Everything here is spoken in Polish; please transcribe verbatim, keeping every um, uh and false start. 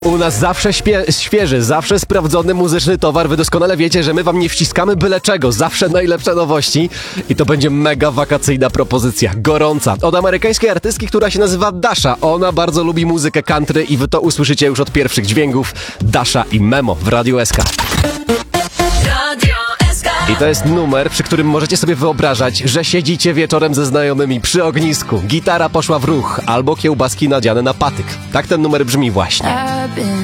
U nas zawsze śpie- świeży, zawsze sprawdzony muzyczny towar. Wy doskonale wiecie, że my wam nie wciskamy byle czego. Zawsze najlepsze nowości. I to będzie mega wakacyjna propozycja. Gorąca. Od amerykańskiej artystki, która się nazywa Dasha. Ona bardzo lubi muzykę country i wy to usłyszycie już od pierwszych dźwięków. Dasha i Memo w Radiu S K. I to jest numer, przy którym możecie sobie wyobrażać, że siedzicie wieczorem ze znajomymi przy ognisku. Gitara poszła w ruch albo kiełbaski nadziane na patyk. Tak ten numer brzmi właśnie.